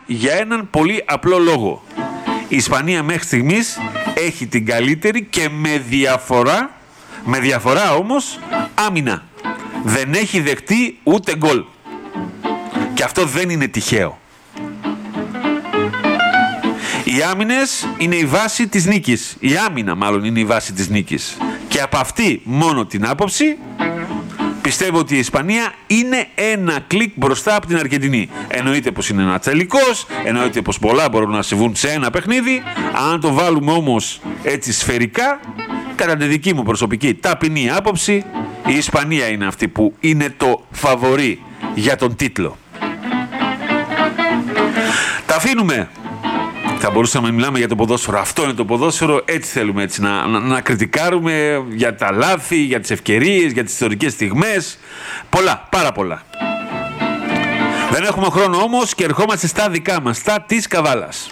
για έναν πολύ απλό λόγο. Η Ισπανία μέχρι στιγμής έχει την καλύτερη και με διαφορά όμως, άμυνα. Δεν έχει δεχτεί ούτε γκολ. Και αυτό δεν είναι τυχαίο. Οι άμυνες είναι η βάση της νίκης. Η άμυνα μάλλον είναι η βάση της νίκης. Και από αυτή μόνο την άποψη πιστεύω ότι η Ισπανία είναι ένα κλικ μπροστά από την Αργεντινή. Εννοείται πως είναι ένα τελικός, εννοείται πως πολλά μπορούν να συμβούν σε ένα παιχνίδι. Αν το βάλουμε όμως έτσι σφαιρικά, κατά τη δική μου προσωπική ταπεινή άποψη, η Ισπανία είναι αυτή που είναι το φαβορί για τον τίτλο. Τα αφήνουμε. Θα μπορούσαμε να μιλάμε για το ποδόσφαιρο. Αυτό είναι το ποδόσφαιρο, έτσι θέλουμε έτσι, να κριτικάρουμε για τα λάθη, για τις ευκαιρίες, για τις ιστορικές στιγμές. Πολλά, πάρα πολλά. Δεν έχουμε χρόνο όμως και ερχόμαστε στα δικά μας, στα της Καβάλας.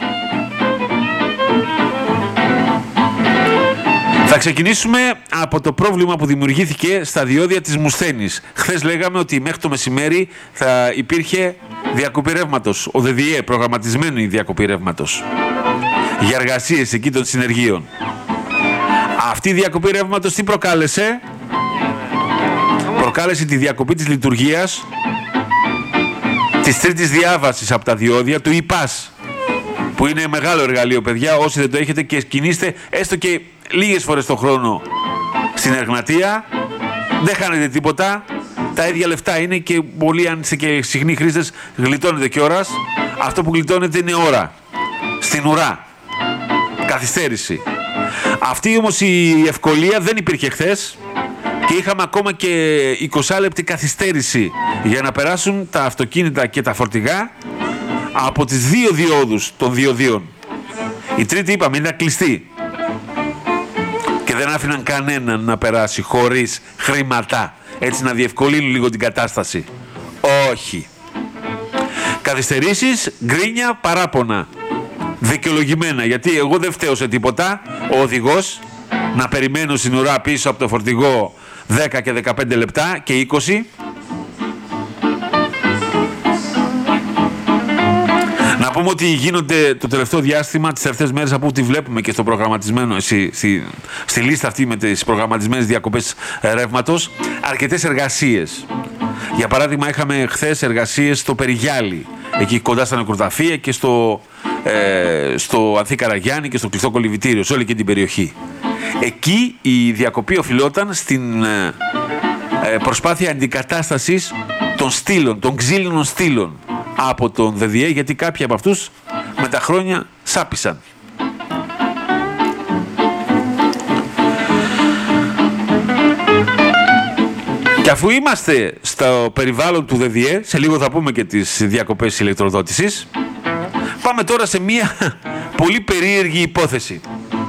Θα ξεκινήσουμε από το πρόβλημα που δημιουργήθηκε στα διόδια της Μουσθένης. Χθες λέγαμε ότι μέχρι το μεσημέρι θα υπήρχε διακοπή ρεύματος. Ο ΔΔΕ προγραμματισμένη διακοπή ρεύματος για εργασίες εκεί των συνεργείων. Αυτή η διακοπή ρεύματος τι προκάλεσε? Προκάλεσε τη διακοπή της λειτουργίας της τρίτης διάβασης από τα διόδια του ΙΠΑΣ, που είναι μεγάλο εργαλείο, παιδιά. Όσοι δεν το έχετε και κινείστε έστω και λίγες φορές το χρόνο στην Εγνατία, δεν χάνετε τίποτα. Τα ίδια λεφτά είναι και πολλοί, αν είστε και συχνοί χρήστες, γλιτώνετε και ώρας. Αυτό που γλιτώνετε είναι ώρα. Στην ουρά. Καθυστέρηση. Αυτή όμως η ευκολία δεν υπήρχε χθες και είχαμε ακόμα και 20 λεπτή καθυστέρηση για να περάσουν τα αυτοκίνητα και τα φορτηγά από τις δύο διόδους των διοδίων. Η τρίτη, είπαμε, είναι κλειστή και δεν άφηναν κανέναν να περάσει χωρίς χρήματα, έτσι να διευκολύνουν λίγο την κατάσταση. Όχι. Καθυστερήσεις, γκρίνια, παράπονα. Δικαιολογημένα, γιατί εγώ δεν φταίω σε τίποτα. Ο οδηγός να περιμένω στην ουρά πίσω από το φορτηγό 10 και 15 λεπτά και 20. Να πούμε ότι γίνονται το τελευταίο διάστημα, τις τελευταίες μέρες, από ό,τι βλέπουμε και στο προγραμματισμένο, στη λίστα αυτή με τις προγραμματισμένες διακοπές ρεύματος, αρκετές εργασίες. Για παράδειγμα, είχαμε χθες εργασίες στο Περιγιάλι, εκεί κοντά στα νεκροταφεία, και στο Ανθή Καραγιάννη και στο κλειστό κολυβητήριο, σε όλη και την περιοχή. Εκεί η διακοπή οφειλόταν στην προσπάθεια αντικατάστασης των στήλων, των ξύλινων στήλων από τον ΔΔΕ, γιατί κάποιοι από αυτούς με τα χρόνια σάπισαν. Και αφού είμαστε στο περιβάλλον του ΔΔΕ, σε λίγο θα πούμε και τις διακοπές ηλεκτροδότησης, πάμε τώρα σε μια πολύ περίεργη υπόθεση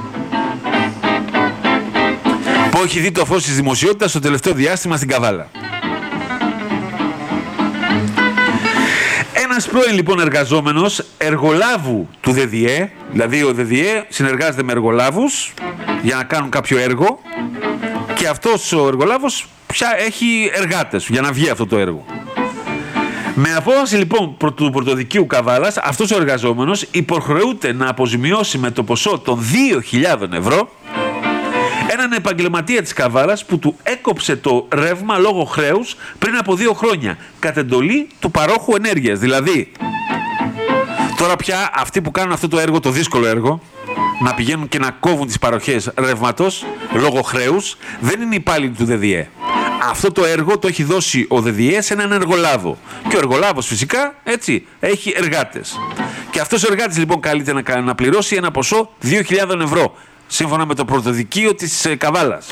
που έχει δει το φως της δημοσιότητας στο τελευταίο διάστημα στην Καβάλα. Ένας πρώην λοιπόν εργαζόμενος εργολάβου του ΔΔΕ, δηλαδή ο ΔΔΕ συνεργάζεται με εργολάβους για να κάνουν κάποιο έργο και αυτός ο εργολάβος πια έχει εργάτες για να βγει αυτό το έργο. Με απόφαση λοιπόν του Πρωτοδικείου Καβάλας, αυτός ο εργαζόμενος υποχρεούται να αποζημιώσει με το ποσό των 2.000 ευρώ έναν επαγγελματία της Καβάλας που του έκοψε το ρεύμα λόγω χρέους πριν από 2 χρόνια, κατ' εντολή του παρόχου ενέργειας. Δηλαδή, τώρα πια αυτοί που κάνουν αυτό το έργο, το δύσκολο έργο, να πηγαίνουν και να κόβουν τις παροχές ρεύματος λόγω χρέους, δεν είναι υπάλληλοι του ΔΔΕ. Αυτό το έργο το έχει δώσει ο ΔΔΕ σε έναν εργολάβο. Και ο εργολάβος φυσικά, έτσι, έχει εργάτες. Και αυτός ο εργάτης λοιπόν καλείται να πληρώσει ένα ποσό 2.000 ευρώ. Σύμφωνα με το πρωτοδικείο της Καβάλας.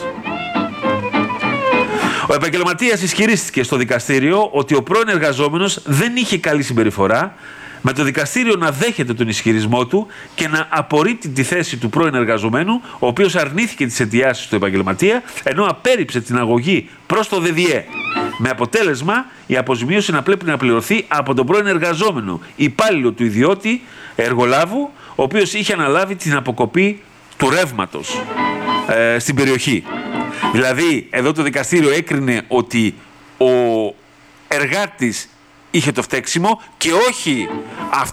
Ο επαγγελματίας ισχυρίστηκε στο δικαστήριο ότι ο πρώην εργαζόμενος δεν είχε καλή συμπεριφορά, με το δικαστήριο να δέχεται τον ισχυρισμό του και να απορρίπτει τη θέση του πρώην εργαζομένου, ο οποίος αρνήθηκε τις αιτιάσεις του επαγγελματία, ενώ απέρριψε την αγωγή προς το ΔΔΕ. Με αποτέλεσμα η αποζημίωση να πρέπει να πληρωθεί από τον πρώην εργαζόμενο, υπάλληλο του ιδιώτη εργολάβου, ο οποίος είχε αναλάβει την αποκοπή του ρεύματος στην περιοχή. Δηλαδή, εδώ το δικαστήριο έκρινε ότι ο εργάτης είχε το φταίξιμο και όχι